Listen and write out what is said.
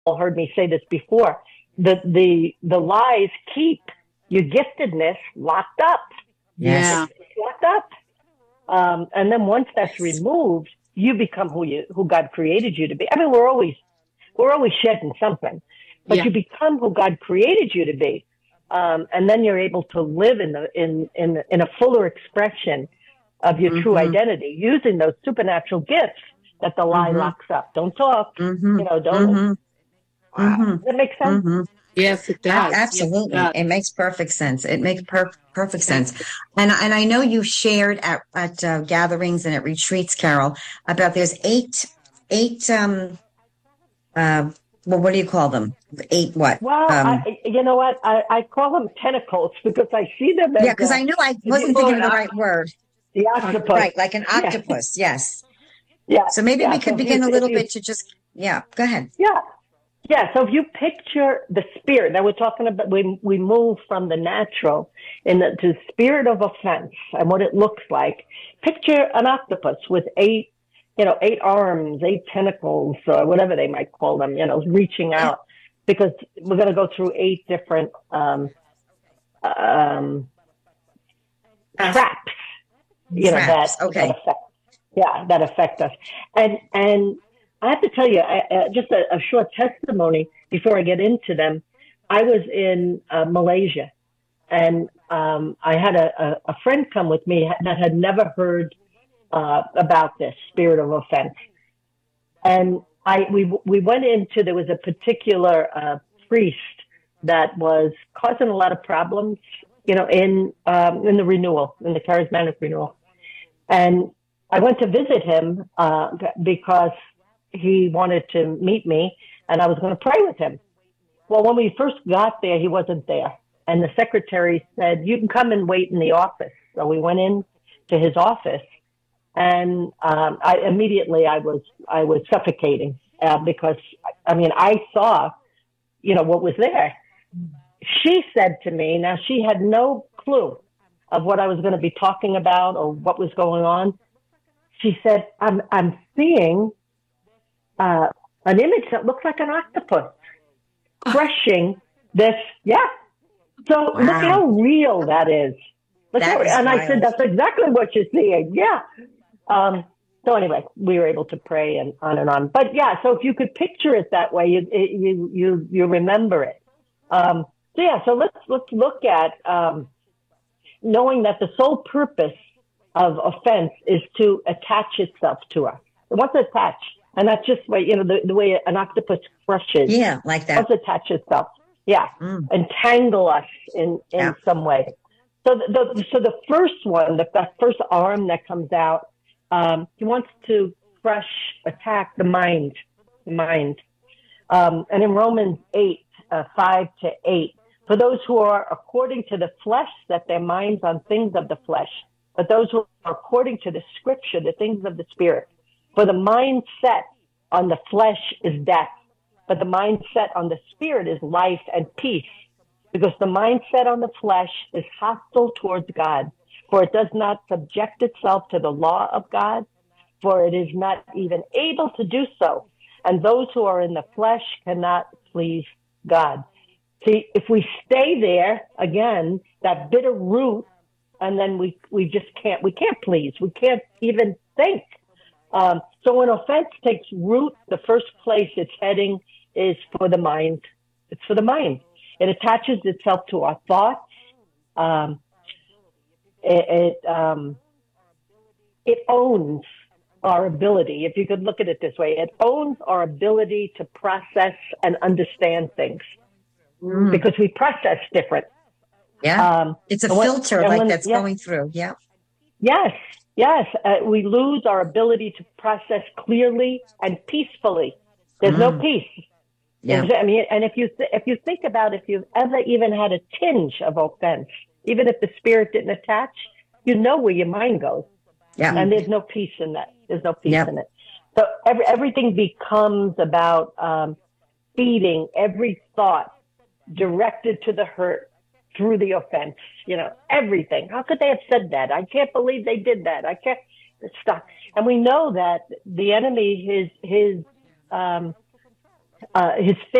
all heard me say this before. The lies keep your giftedness locked up. Yes. It's locked up. And then once that's removed, you become who God created you to be. I mean, we're always shedding something, but you become who God created you to be. And then you're able to live in a fuller expression of your true identity, using those supernatural gifts that the lie locks up. Don't talk, don't. Does that make sense? Yes, it does. Absolutely. Yes, it does. It makes perfect sense. It makes perfect sense. And I know you shared at gatherings and at retreats, Carol, about there's eight, well, what do you call them? Eight what? Well, you know what? I call them tentacles because I see them as... Yeah, because I knew I wasn't thinking of the right word. The octopus. Right, like an octopus, yes. Yeah. So maybe we could begin a little bit to just... Yeah, go ahead. Yeah, so if you picture the spirit, now we're talking about, we move from the natural to the spirit of offense and what it looks like. Picture an octopus with eight arms, eight tentacles, or whatever they might call them, reaching out, because we're going to go through 8 different traps, that affect us. And I have to tell you, just a short testimony before I get into them. I was in Malaysia, and I had a friend come with me that had never heard about this spirit of offense. And we went into, there was a particular priest that was causing a lot of problems, in the renewal, in the charismatic renewal. And I went to visit him because he wanted to meet me, and I was going to pray with him. Well, when we first got there, he wasn't there. And the secretary said, "You can come and wait in the office." So we went in to his office, and I immediately was suffocating because, I saw, what was there. She said to me, now she had no clue of what I was going to be talking about or what was going on. She said, I'm seeing an image that looks like an octopus crushing this. Yeah. So look how real that is. I said, that's exactly what you're seeing. Yeah. So anyway, we were able to pray and on. But yeah, so if you could picture it that way, you remember it. So let's look at knowing that the sole purpose of offense is to attach itself to us. It wants to attach, and that's just the way an octopus crushes. Yeah, like that. It wants to attach itself. Yeah, entangle us in some way. So the first one, the first arm that comes out, he wants to attack the mind. And in Romans 8:5-8, for those who are according to the flesh, set their minds on things of the flesh, but those who are according to the scripture, the things of the spirit. For the mind set on the flesh is death, but the mind set on the spirit is life and peace. Because the mind set on the flesh is hostile towards God, for it does not subject itself to the law of God, for it is not even able to do so. And those who are in the flesh cannot please God. See, if we stay there, again, that bitter root, and then we just can't please. We can't even think. So when offense takes root, the first place it's heading is for the mind. It's for the mind. It attaches itself to our thoughts. It owns our ability. If you could look at it this way, it owns our ability to process and understand things because we process different. Yeah, it's a filter that's going through. Yeah. Yes. We lose our ability to process clearly and peacefully. There's no peace. Yeah. And if you think about if you've ever even had a tinge of offense, even if the spirit didn't attach, you know where your mind goes. Yeah. And there's no peace in that. There's no peace in it. So everything becomes about feeding every thought directed to the hurt through the offense. Everything. How could they have said that? I can't believe they did that. I can't stop. And we know that the enemy, his his